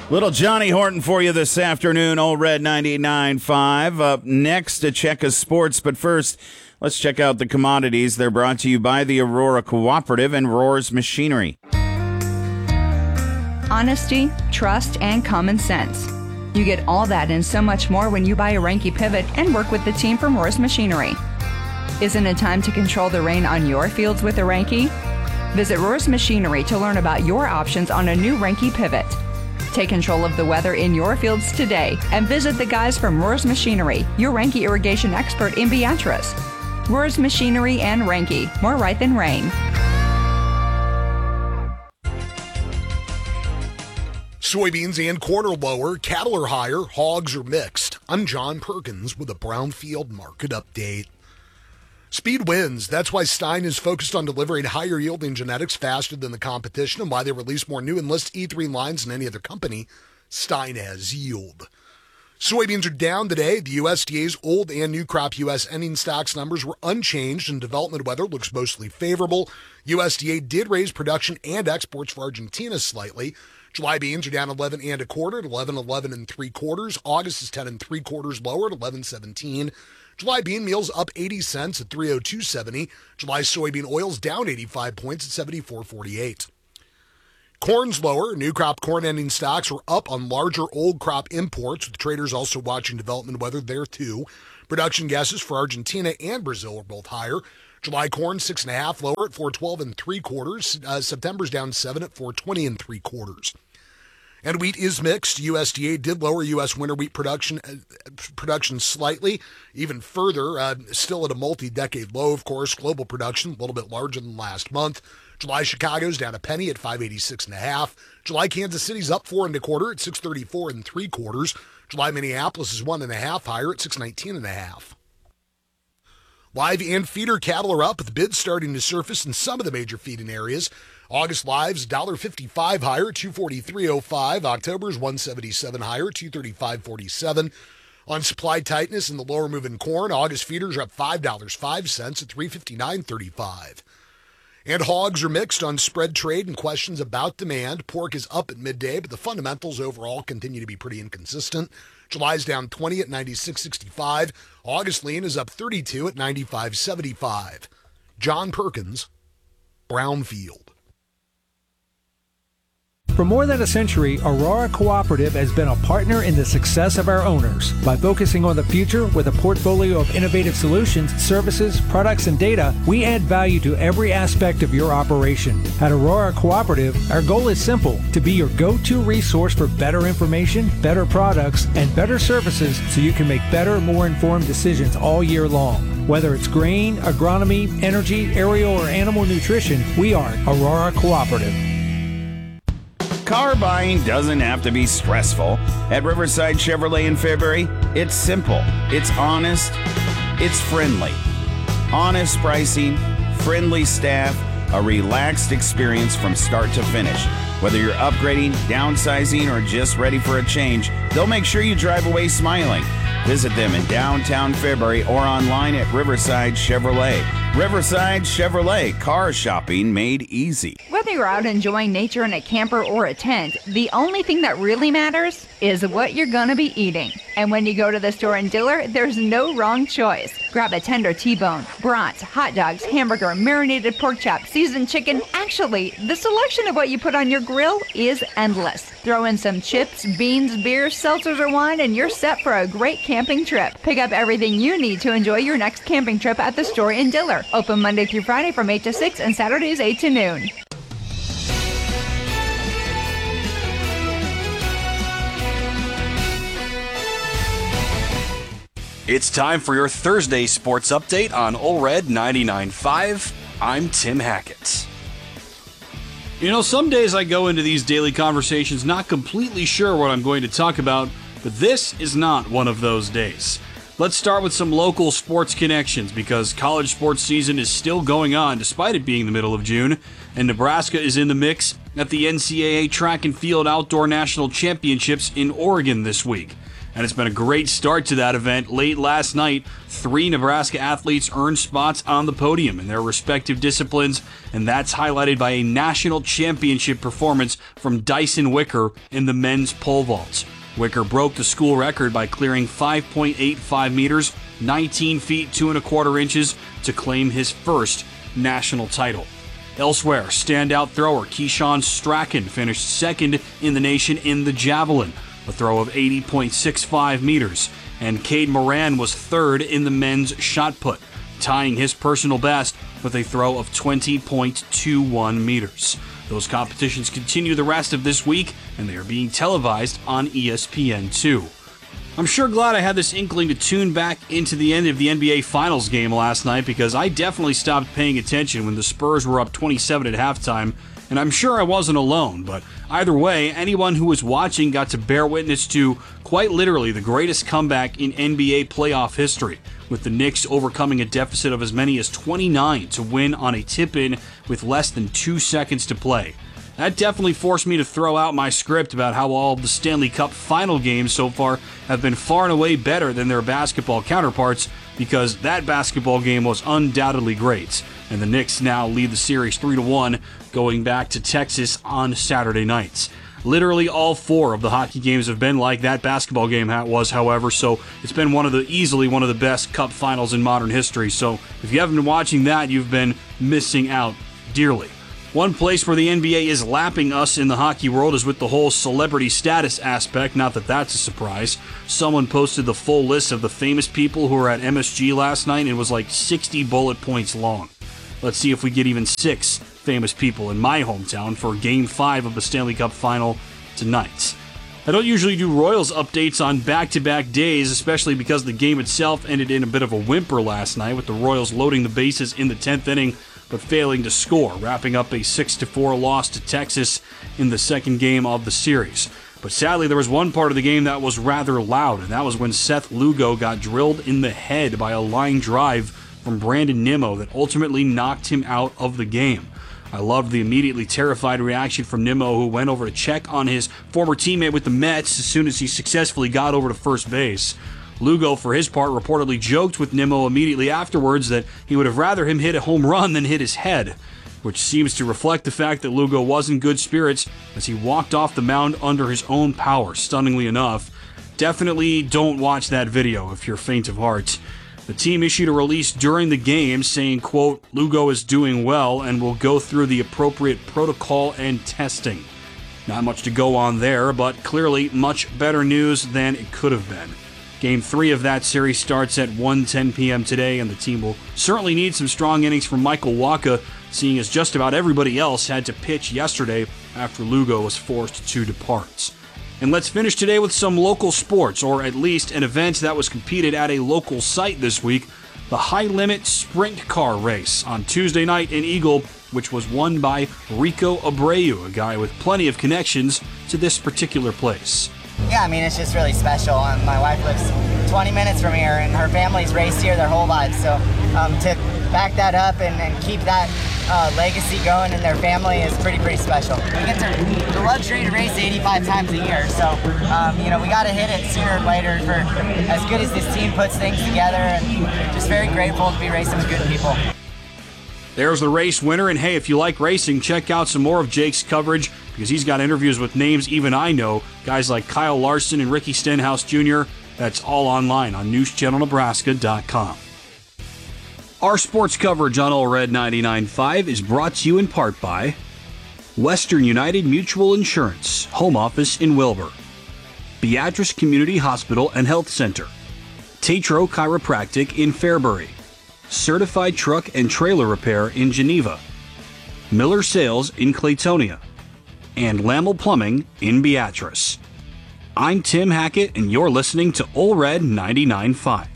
Little Johnny Horton for you this afternoon, Old Red 99.5. Up next to check a sports, but first, let's check out the commodities. They're brought to you by the Aurora Cooperative and Rohr's Machinery. Honesty, trust, and common sense. You get all that and so much more when you buy a Reinke pivot and work with the team from Rohr's Machinery. Isn't it time to control the rain on your fields with a Reinke? Visit Rohr's Machinery to learn about your options on a new Reinke pivot. Take control of the weather in your fields today and visit the guys from Rohr's Machinery, your Reinke irrigation expert in Beatrice. Rohr's Machinery and Reinke, more right than rain. Soybeans and corn are lower, cattle are higher, hogs are mixed. I'm John Perkins with a Brownfield market update. Speed wins. That's why Stein is focused on delivering higher yielding genetics faster than the competition and why they release more new Enlist E3 lines than any other company. Stein has yield. Soybeans are down today. The USDA's old and new crop U.S. ending stocks numbers were unchanged and development weather looks mostly favorable. USDA did raise production and exports for Argentina slightly. July beans are down 11 and a quarter at 11.11 and 3/4. August is 10 3/4 lower at 11.17. July bean meal's up 80 cents at 302.70. July soybean oil's down 85 points at 74.48. Corn's lower. New crop corn ending stocks are up on larger old crop imports, with traders also watching development weather there too. Production guesses for Argentina and Brazil are both higher. July corn 6.5 lower at 412 3/4. September's down 7 at 420 3/4. And wheat is mixed. USDA did lower U.S. winter wheat production slightly, even further, still at a multi-decade low, of course. Global production a little bit larger than last month. July Chicago's down a penny at 586.5. July Kansas City's up 4 1/4 at 634 3/4. July Minneapolis is 1.5 higher at 619.5. Live and feeder cattle are up, with bids starting to surface in some of the major feeding areas. August live's $1.55 higher, $243.05. October's $177 higher, $235.47. On supply tightness in the lower moving corn, August feeders are up $5.05 at $359.35. And hogs are mixed on spread trade and questions about demand. Pork is up at midday, but the fundamentals overall continue to be pretty inconsistent. July's down 20 at 96.65. August lean is up 32 at 95.75. John Perkins, Brownfield. For more than a century, Aurora Cooperative has been a partner in the success of our owners. By focusing on the future with a portfolio of innovative solutions, services, products, and data, we add value to every aspect of your operation. At Aurora Cooperative, our goal is simple: to be your go-to resource for better information, better products, and better services so you can make better, more informed decisions all year long. Whether it's grain, agronomy, energy, aerial, or animal nutrition, we are Aurora Cooperative. Car buying doesn't have to be stressful. At Riverside Chevrolet in Fairbury, it's simple, it's honest, it's friendly. Honest pricing, friendly staff, a relaxed experience from start to finish. Whether you're upgrading, downsizing, or just ready for a change, they'll make sure you drive away smiling. Visit them in downtown Fairbury or online at Riverside Chevrolet. Riverside Chevrolet, car shopping made easy. Whether you're out enjoying nature in a camper or a tent, the only thing that really matters is what you're going to be eating. And when you go to the store in Diller, there's no wrong choice. Grab a tender T-bone, brats, hot dogs, hamburger, marinated pork chop, seasoned chicken. Actually, the selection of what you put on your grill is endless. Throw in some chips, beans, beer, seltzers, or wine, and you're set for a great camping trip. Pick up everything you need to enjoy your next camping trip at the store in Diller. Open Monday through Friday from 8 to 6 and Saturdays 8 to noon. It's time for your Thursday sports update on Ole Red 99.5. I'm Tim Hackett. You know, some days I go into these daily conversations not completely sure what I'm going to talk about, but this is not one of those days. Let's start with some local sports connections, because college sports season is still going on despite it being the middle of June, and Nebraska is in the mix at the NCAA Track and Field Outdoor National Championships in Oregon this week. And it's been a great start to that event. Late last night, 3 Nebraska athletes earned spots on the podium in their respective disciplines, and that's highlighted by a national championship performance from Dyson Wicker in the men's pole vault. Wicker broke the school record by clearing 5.85 meters, 19 feet 2 1/4 inches, to claim his first national title. Elsewhere, standout thrower Keyshawn Strachan finished second in the nation in the javelin, a throw of 80.65 meters, and Cade Moran was third in the men's shot put, tying his personal best with a throw of 20.21 meters. Those competitions continue the rest of this week, and they are being televised on ESPN2. I'm sure glad I had this inkling to tune back into the end of the NBA Finals game last night, because I definitely stopped paying attention when the Spurs were up 27 at halftime, and I'm sure I wasn't alone. But either way, anyone who was watching got to bear witness to, quite literally, the greatest comeback in NBA playoff history, with the Knicks overcoming a deficit of as many as 29 to win on a tip-in with less than 2 seconds to play. That definitely forced me to throw out my script about how all of the Stanley Cup final games so far have been far and away better than their basketball counterparts, because that basketball game was undoubtedly great, and the Knicks now lead the series 3-1 going back to Texas on Saturday nights. Literally all 4 of the hockey games have been like that basketball game was, however, so it's been easily one of the best Cup finals in modern history. So if you haven't been watching that, you've been missing out dearly. One place where the NBA is lapping us in the hockey world is with the whole celebrity status aspect, not that that's a surprise. Someone posted the full list of the famous people who were at MSG last night, and it was like 60 bullet points long. Let's see if we get even 6 famous people in my hometown for Game 5 of the Stanley Cup Final tonight. I don't usually do Royals updates on back-to-back days, especially because the game itself ended in a bit of a whimper last night, with the Royals loading the bases in the 10th inning but failing to score, wrapping up a 6-4 loss to Texas in the second game of the series. But sadly, there was one part of the game that was rather loud, and that was when Seth Lugo got drilled in the head by a line drive from Brandon Nimmo that ultimately knocked him out of the game. I loved the immediately terrified reaction from Nimmo, who went over to check on his former teammate with the Mets as soon as he successfully got over to first base. Lugo, for his part, reportedly joked with Nimmo immediately afterwards that he would have rather him hit a home run than hit his head, which seems to reflect the fact that Lugo was in good spirits as he walked off the mound under his own power, stunningly enough. Definitely don't watch that video if you're faint of heart. The team issued a release during the game saying, quote, "Lugo is doing well and will go through the appropriate protocol and testing." Not much to go on there, but clearly much better news than it could have been. Game 3 of that series starts at 1:10 p.m. today, and the team will certainly need some strong innings from Michael Wacha, seeing as just about everybody else had to pitch yesterday after Lugo was forced to depart. And let's finish today with some local sports, or at least an event that was competed at a local site this week, the High Limit Sprint Car Race on Tuesday night in Eagle, which was won by Rico Abreu, a guy with plenty of connections to this particular place. Yeah, I mean, it's just really special. My wife lives 20 minutes from here, and her family's raced here their whole lives. So to back that up and keep that legacy going in their family is pretty special. We get the luxury to race 85 times a year. So, we got to hit it sooner or later for as good as this team puts things together. And just very grateful to be racing with good people. There's the race winner, and hey, if you like racing, check out some more of Jake's coverage, because he's got interviews with names even I know, guys like Kyle Larson and Ricky Stenhouse Jr. That's all online on newschannelnebraska.com. Our sports coverage on All Red 99.5 is brought to you in part by Western United Mutual Insurance, home office in Wilbur, Beatrice Community Hospital and Health Center, Tatro Chiropractic in Fairbury, Certified Truck and Trailer Repair in Geneva, Miller Sales in Claytonia, and Lammel Plumbing in Beatrice. I'm Tim Hackett, and you're listening to All Red 99.5.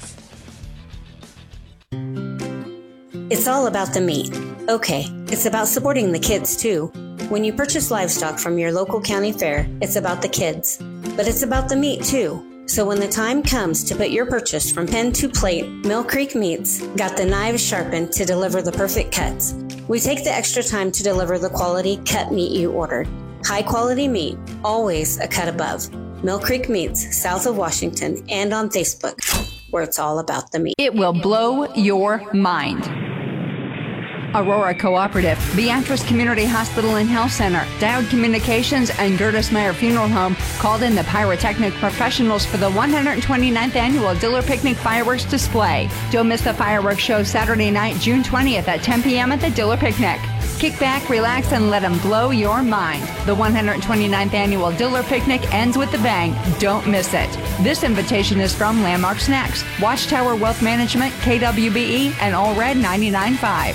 It's all about the meat. Okay, it's about supporting the kids too. When you purchase livestock from your local county fair, it's about the kids. But it's about the meat too. So when the time comes to put your purchase from pen to plate, Mill Creek Meats got the knives sharpened to deliver the perfect cuts. We take the extra time to deliver the quality cut meat you ordered. High quality meat, always a cut above. Mill Creek Meats, south of Washington, and on Facebook, where it's all about the meat. It will blow your mind. Aurora Cooperative, Beatrice Community Hospital and Health Center, Dowd Communications, and Gertis Meyer Funeral Home called in the pyrotechnic professionals for the 129th annual Diller Picnic Fireworks Display. Don't miss the fireworks show Saturday night, June 20th at 10 p.m. at the Diller Picnic. Kick back, relax, and let them blow your mind. The 129th annual Diller Picnic ends with a bang. Don't miss it. This invitation is from Landmark Snacks, Watchtower Wealth Management, KWBE, and All Red 99.5.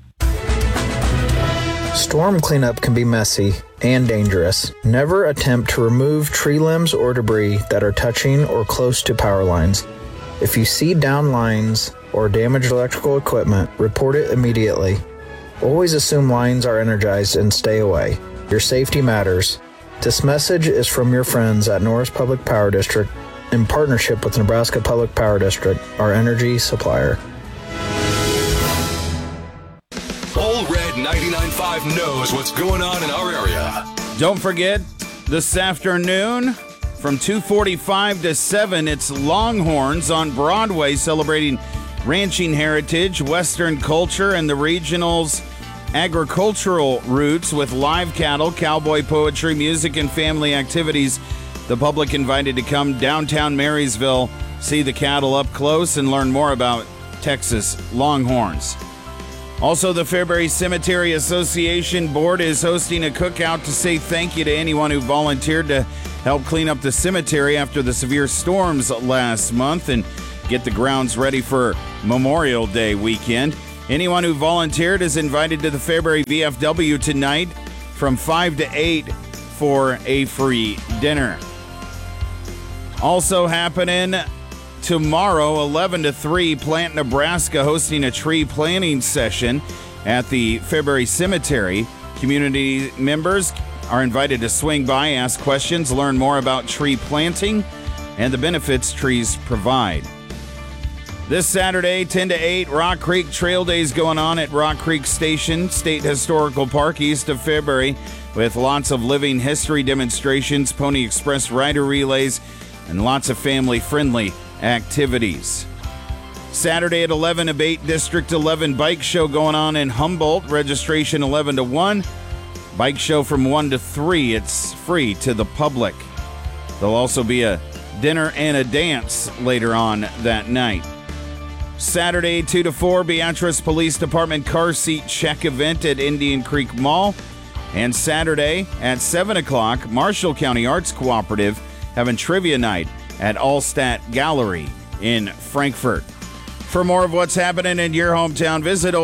Storm cleanup can be messy and dangerous. Never attempt to remove tree limbs or debris that are touching or close to power lines. If you see down lines or damaged electrical equipment, report it immediately. Always assume lines are energized and stay away. Your safety matters. This message is from your friends at Norris Public Power District in partnership with Nebraska Public Power District, our energy supplier. All Red 99.5 knows what's going on in our area. Don't forget, this afternoon from 2:45 to 7, it's Longhorns on Broadway celebrating ranching heritage, Western culture, and the regional's agricultural roots with live cattle, cowboy poetry, music, and family activities. The public invited to come downtown Marysville, see the cattle up close, and learn more about Texas Longhorns. Also, the Fairbury Cemetery Association Board is hosting a cookout to say thank you to anyone who volunteered to help clean up the cemetery after the severe storms last month and get the grounds ready for Memorial Day weekend. Anyone who volunteered is invited to the Fairbury VFW tonight from 5 to 8 for a free dinner. Also happening tomorrow, 11 to 3, Plant Nebraska hosting a tree planting session at the Fairbury Cemetery. Community members are invited to swing by, ask questions, learn more about tree planting and the benefits trees provide. This Saturday, 10 to 8, Rock Creek Trail Days going on at Rock Creek Station, State Historical Park, east of Fairbury, with lots of living history demonstrations, Pony Express rider relays, and lots of family-friendly activities. Saturday at 11, a Bait District 11 bike show going on in Humboldt. Registration 11 to 1. Bike show from 1 to 3. It's free to the public. There'll also be a dinner and a dance later on that night. Saturday, 2 to 4, Beatrice Police Department car seat check event at Indian Creek Mall. And Saturday at 7 o'clock, Marshall County Arts Cooperative having trivia night at Allstat Gallery in Frankfort. For more of what's happening in your hometown, visit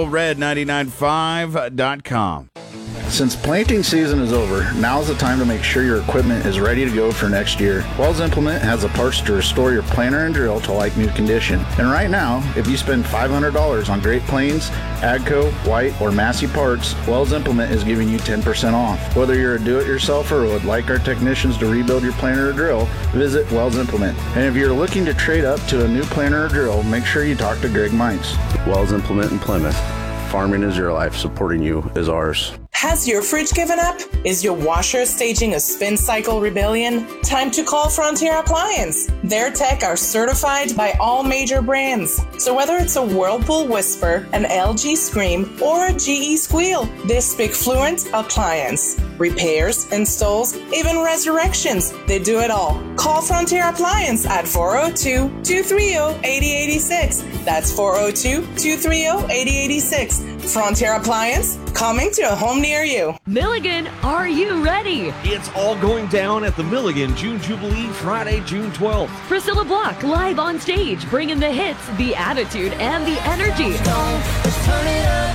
oldred995.com. Since planting season is over, now's the time to make sure your equipment is ready to go for next year. Wells Implement has the parts to restore your planter and drill to like new condition. And right now, if you spend $500 on Great Plains, AGCO, White, or Massey parts, Wells Implement is giving you 10% off. Whether you're a do-it-yourselfer or would like our technicians to rebuild your planter or drill, visit Wells Implement. And if you're looking to trade up to a new planter or drill, make sure you talk to Greg Mines. Wells Implement in Plymouth. Farming is your life. Supporting you is ours. Has your fridge given up? Is your washer staging a spin cycle rebellion? Time to call Frontier Appliance. Their tech are certified by all major brands. So whether it's a Whirlpool Whisper, an LG Scream, or a GE Squeal, they speak fluent appliance. Repairs, installs, even resurrections, they do it all. Call Frontier Appliance at 402-230-8086. That's 402-230-8086. Frontier Appliance, coming to a home near you. Milligan, are you ready? It's all going down at the Milligan June Jubilee, Friday, June 12th. Priscilla Block live on stage, bringing the hits, the attitude, and the energy. Turn it up.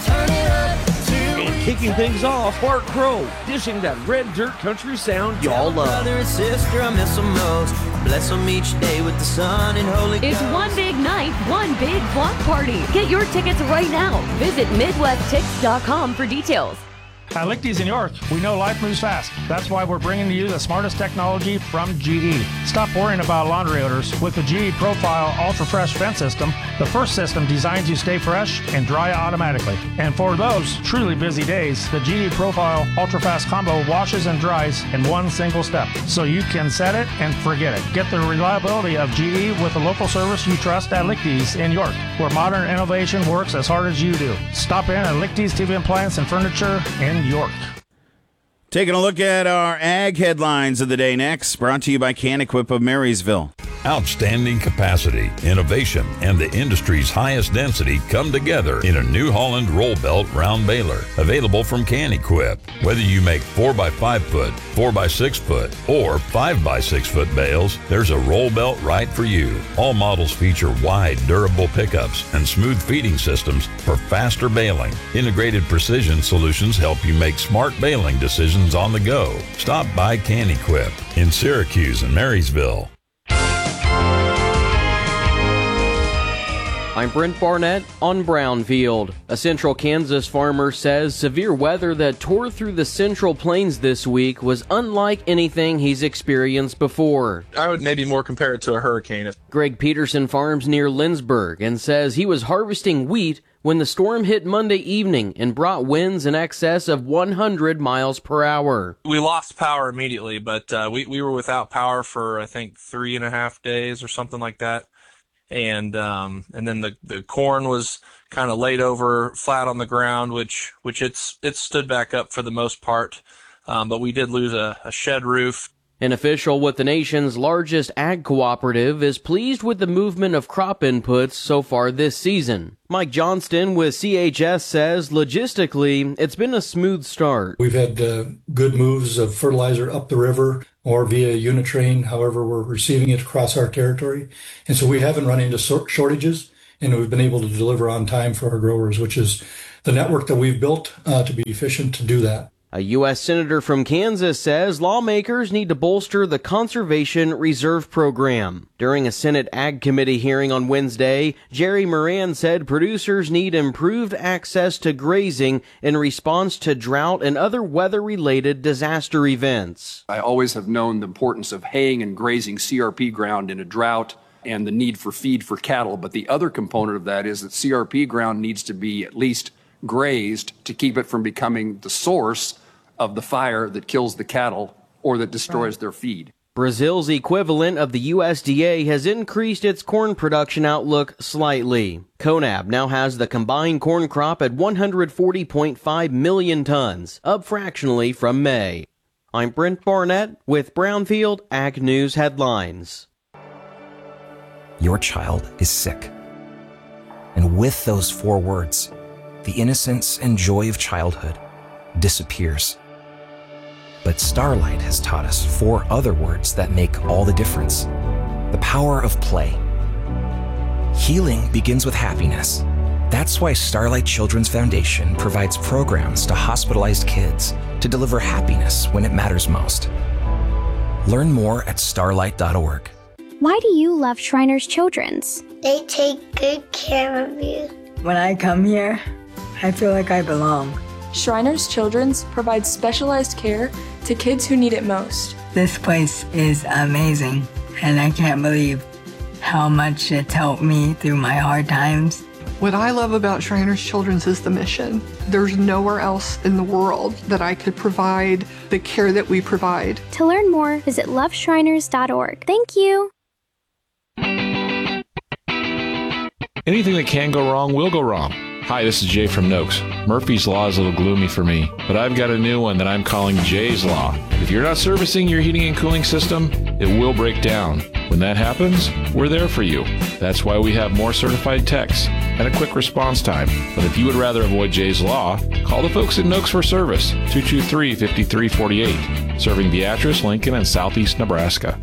And kicking things off, Bart Crow, dishing that red dirt country sound y'all love. Brother and sister, I miss them most. Bless them each day with the sun and Holy Ghost. It's one big night, one big block party. Get your tickets right now. Visit MidwestTix.com for details. At Lichty's in York, we know life moves fast. That's why we're bringing to you the smartest technology from GE. Stop worrying about laundry odors. With the GE Profile Ultra Fresh Vent System, the first system designed to stay fresh and dry automatically. And for those truly busy days, the GE Profile Ultra Fast Combo washes and dries in one single step. So you can set it and forget it. Get the reliability of GE with the local service you trust at Lichty's in York, where modern innovation works as hard as you do. Stop in at Lichty's TV Appliance and Furniture in York. Taking a look at our ag headlines of the day next, brought to you by Can-Equip of Marysville. Outstanding capacity, innovation, and the industry's highest density come together in a New Holland roll belt round baler, available from Can-Equip. Whether you make 4x5 foot, 4x6 foot, or 5x6 foot bales, there's a roll belt right for you. All models feature wide, durable pickups and smooth feeding systems for faster baling. Integrated precision solutions help you make smart baling decisions on the go. Stop by Can-Equip in Syracuse and Marysville. I'm Brent Barnett on Brownfield. A central Kansas farmer says severe weather that tore through the central plains this week was unlike anything he's experienced before. I would maybe more compare it to a hurricane. Greg Peterson farms near Lindsborg and says he was harvesting wheat when the storm hit Monday evening and brought winds in excess of 100 miles per hour. We lost power immediately, but we were without power for, I think, 3.5 days or something like that. And then the corn was kind of laid over flat on the ground, which it's stood back up for the most part. But we did lose a shed roof. An official with the nation's largest ag cooperative is pleased with the movement of crop inputs so far this season. Mike Johnston with CHS says logistically it's been a smooth start. We've had good moves of fertilizer up the river or via unit train. However, we're receiving it across our territory. And so we haven't run into shortages, and we've been able to deliver on time for our growers, which is the network that we've built to be efficient to do that. A U.S. Senator from Kansas says lawmakers need to bolster the Conservation Reserve Program. During a Senate Ag Committee hearing on Wednesday, Jerry Moran said producers need improved access to grazing in response to drought and other weather-related disaster events. I always have known the importance of haying and grazing CRP ground in a drought and the need for feed for cattle, but the other component of that is that CRP ground needs to be at least grazed to keep it from becoming the source of the fire that kills the cattle or that destroys their feed. Brazil's equivalent of the USDA has increased its corn production outlook slightly. CONAB now has the combined corn crop at 140.5 million tons, up fractionally from May. I'm Brent Barnett with Brownfield Ag News Headlines. Your child is sick. And with those 4 words, the innocence and joy of childhood disappears. But Starlight has taught us 4 other words that make all the difference. The power of play. Healing begins with happiness. That's why Starlight Children's Foundation provides programs to hospitalized kids to deliver happiness when it matters most. Learn more at starlight.org. Why do you love Shriners Children's? They take good care of you. When I come here, I feel like I belong. Shriners Children's provides specialized care to kids who need it most. This place is amazing, and I can't believe how much it's helped me through my hard times. What I love about Shriners Children's is the mission. There's nowhere else in the world that I could provide the care that we provide. To learn more, visit loveshriners.org. Thank you. Anything that can go wrong will go wrong. Hi, this is Jay from Noakes. Murphy's Law is a little gloomy for me, but I've got a new one that I'm calling Jay's Law. If you're not servicing your heating and cooling system, it will break down. When that happens, we're there for you. That's why we have more certified techs and a quick response time. But if you would rather avoid Jay's Law, call the folks at Noakes for service, 223-5348, serving Beatrice, Lincoln, and southeast Nebraska.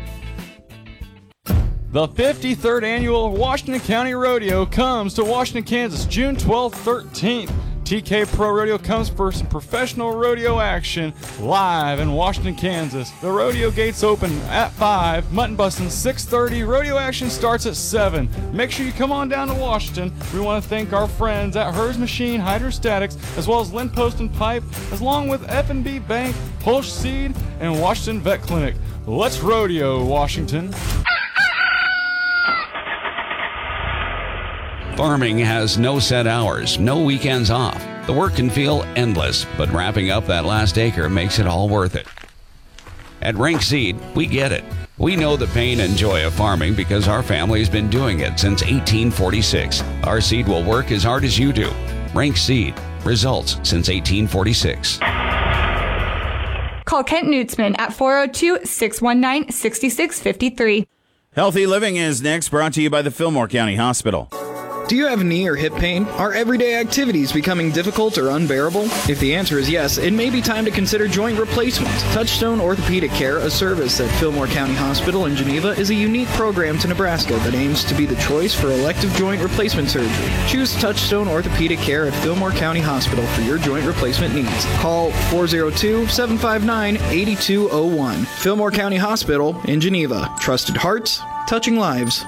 The 53rd Annual Washington County Rodeo comes to Washington, Kansas, June 12th, 13th. TK Pro Rodeo comes for some professional rodeo action live in Washington, Kansas. The rodeo gates open at 5, mutton busting 6:30. Rodeo action starts at 7. Make sure you come on down to Washington. We want to thank our friends at Hers Machine Hydrostatics, as well as Lynn Post and Pipe, along with F&B Bank, Pulse Seed, and Washington Vet Clinic. Let's rodeo, Washington. Farming has no set hours, no weekends off. The work can feel endless, but wrapping up that last acre makes it all worth it. At Rank Seed, we get it. We know the pain and joy of farming because our family has been doing it since 1846. Our seed will work as hard as you do. Rank Seed. Results since 1846. Call Kent Nutzman at 402-619-6653. Healthy Living is next, brought to you by the Fillmore County Hospital. Do you have knee or hip pain? Are everyday activities becoming difficult or unbearable? If the answer is yes, it may be time to consider joint replacement. Touchstone Orthopedic Care, a service at Fillmore County Hospital in Geneva, is a unique program to Nebraska that aims to be the choice for elective joint replacement surgery. Choose Touchstone Orthopedic Care at Fillmore County Hospital for your joint replacement needs. Call 402-759-8201. Fillmore County Hospital in Geneva. Trusted hearts, touching lives.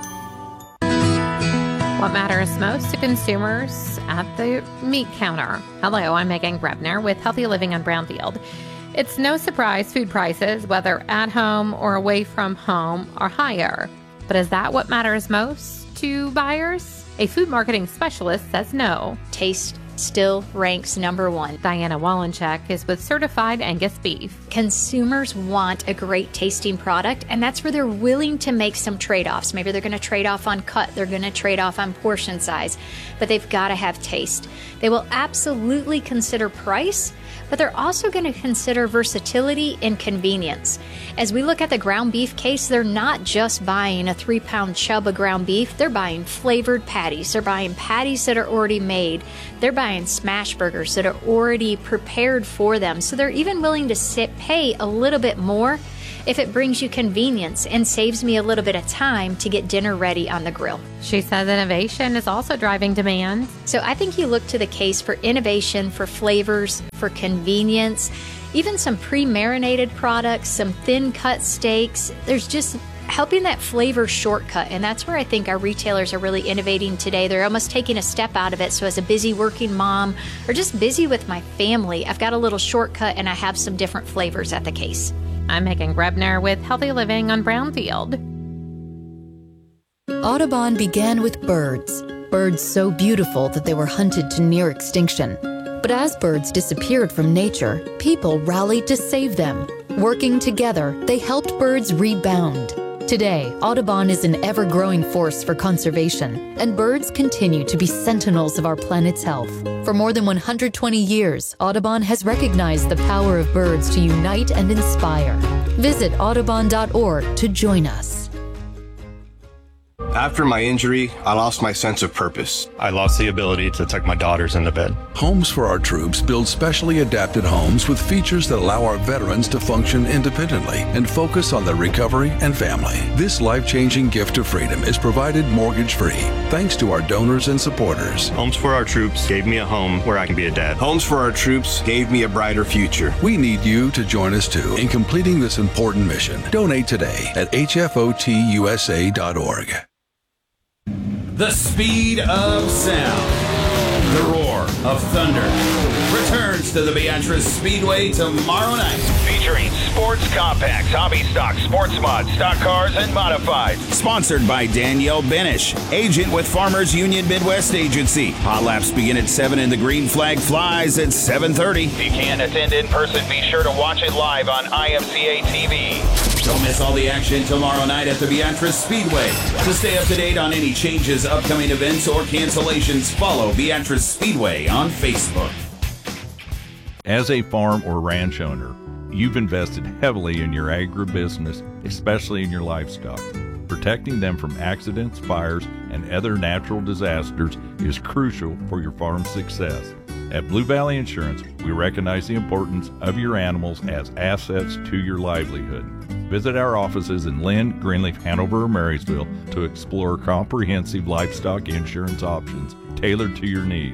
What matters most to consumers at the meat counter? Hello, I'm Megan Grebner with Healthy Living on Brownfield. It's no surprise food prices, whether at home or away from home, are higher. But is that what matters most to buyers? A food marketing specialist says no. Taste still ranks number one. Diana Wallencheck is with Certified Angus Beef. Consumers want a great tasting product, and that's where they're willing to make some trade-offs. Maybe they're going to trade off on cut, they're going to trade off on portion size, but they've got to have taste. They will absolutely consider price, but they're also going to consider versatility and convenience. As we look at the ground beef case, they're not just buying a 3-pound chub of ground beef, they're buying flavored patties, they're buying patties that are already made, they're buying smash burgers that are already prepared for them, so they're even willing to pay a little bit more if it brings you convenience and saves me a little bit of time to get dinner ready on the grill. She says innovation is also driving demand. So I think you look to the case for innovation, for flavors, for convenience, even some pre-marinated products, some thin-cut steaks. There's just helping that flavor shortcut, and that's where I think our retailers are really innovating today. They're almost taking a step out of it. So as a busy working mom or just busy with my family, I've got a little shortcut and I have some different flavors at the case. I'm Megan Grebner with Healthy Living on Brownfield. Audubon began with birds. Birds so beautiful that they were hunted to near extinction. But as birds disappeared from nature, people rallied to save them. Working together, they helped birds rebound. Today, Audubon is an ever-growing force for conservation, and birds continue to be sentinels of our planet's health. For more than 120 years, Audubon has recognized the power of birds to unite and inspire. Visit audubon.org to join us. After my injury, I lost my sense of purpose. I lost the ability to tuck my daughters into bed. Homes for Our Troops builds specially adapted homes with features that allow our veterans to function independently and focus on their recovery and family. This life-changing gift of freedom is provided mortgage-free thanks to our donors and supporters. Homes for Our Troops gave me a home where I can be a dad. Homes for Our Troops gave me a brighter future. We need you to join us too in completing this important mission. Donate today at hfotusa.org. The speed of sound, the roar of thunder, returns to the Beatrice Speedway tomorrow night. Featuring sports compacts, hobby stock, sports mods, stock cars, and modifieds. Sponsored by Danielle Benish, agent with Farmers Union Midwest Agency. Hot laps begin at 7 and the green flag flies at 7:30. If you can't attend in person, be sure to watch it live on IMCA TV. Don't miss all the action tomorrow night at the Beatrice Speedway. To stay up to date on any changes, upcoming events, or cancellations, follow Beatrice Speedway on Facebook. As a farm or ranch owner, you've invested heavily in your agribusiness, especially in your livestock. Protecting them from accidents, fires, and other natural disasters is crucial for your farm's success. At Blue Valley Insurance, we recognize the importance of your animals as assets to your livelihood. Visit our offices in Lynn, Greenleaf, Hanover, or Marysville to explore comprehensive livestock insurance options tailored to your needs.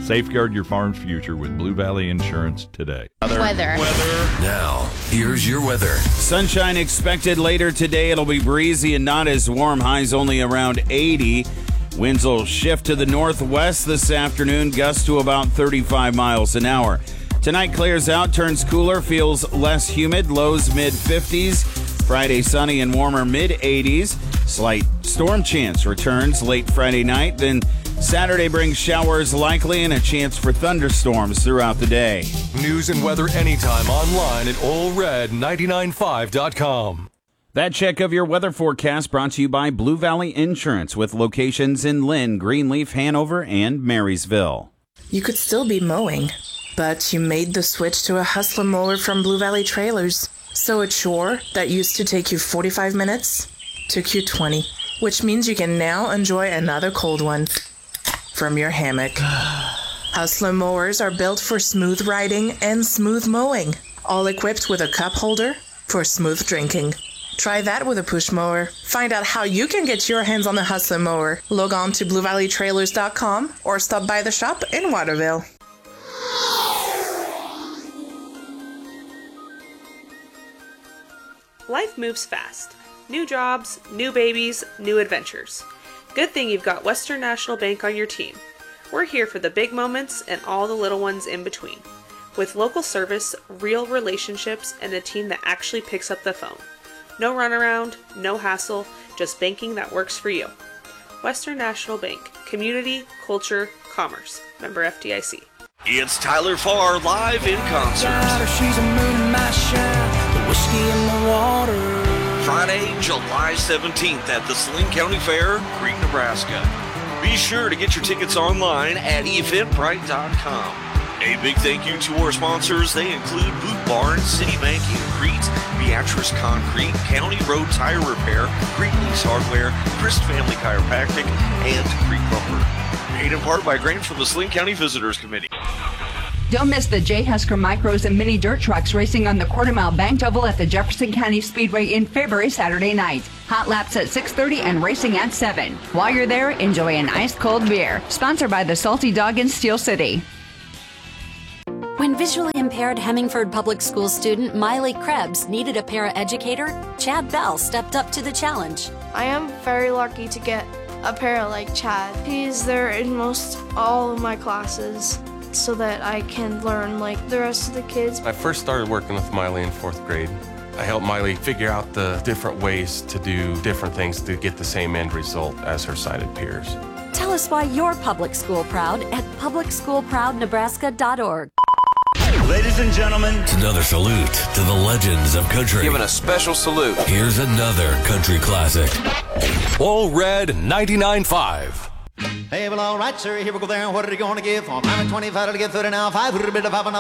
Safeguard your farm's future with Blue Valley Insurance today. Weather. Now, here's your weather. Sunshine expected later today. It'll be breezy and not as warm. Highs only around 80. Winds will shift to the northwest this afternoon. Gusts to about 35 miles an hour. Tonight clears out, turns cooler, feels less humid. Lows mid-50s. Friday sunny and warmer mid-80s. Slight storm chance returns late Friday night. Then Saturday brings showers likely and a chance for thunderstorms throughout the day. News and weather anytime online at allred995.com. That check of your weather forecast brought to you by Blue Valley Insurance with locations in Lynn, Greenleaf, Hanover, and Marysville. You could still be mowing, but you made the switch to a Hustler mower from Blue Valley Trailers. So a chore that used to take you 45 minutes took you 20, which means you can now enjoy another cold one from your hammock. Hustler mowers are built for smooth riding and smooth mowing, all equipped with a cup holder for smooth drinking. Try that with a push mower. Find out how you can get your hands on the Hustler mower. Log on to BlueValleyTrailers.com or stop by the shop in Waterville. Life moves fast. New jobs, new babies, new adventures. Good thing you've got Western National Bank on your team. We're here for the big moments and all the little ones in between. With local service, real relationships, and a team that actually picks up the phone. No runaround, no hassle, just banking that works for you. Western National Bank. Community, culture, commerce. Member FDIC. It's Tyler Farr live in concert. She's a moon in my shine, the whiskey in the water. Friday, July 17th at the Saline County Fair, Crete, Nebraska. Be sure to get your tickets online at eventbrite.com. A big thank you to our sponsors. They include Boot Barn, Citibank in Crete, Beatrice Concrete, County Road Tire Repair, Crete Lease Hardware, Christ Family Chiropractic, and Crete Lumber. Paid in part by grants from the Saline County Visitors Committee. Don't miss the J. Husker Micros and Mini Dirt Trucks racing on the quarter-mile bank oval at the Jefferson County Speedway in February Saturday night. Hot laps at 6:30 and racing at 7. While you're there, enjoy an ice-cold beer. Sponsored by the Salty Dog in Steel City. When visually impaired Hemingford Public Schools student Miley Krebs needed a paraeducator, Chad Bell stepped up to the challenge. I am very lucky to get a para like Chad. He's there in most all of my classes so that I can learn like the rest of the kids. I first started working with Miley in 4th grade. I helped Miley figure out the different ways to do different things to get the same end result as her sighted peers. Tell us why you're public school proud at publicschoolproudnebraska.org. Ladies and gentlemen, it's another salute to the legends of country. Giving a special salute. Here's another country classic. All Red 99.5. Hey, well, all right, sir, here we go there. What are you going to give? I'm 25 to get 30 now. 5 a bit of 5 and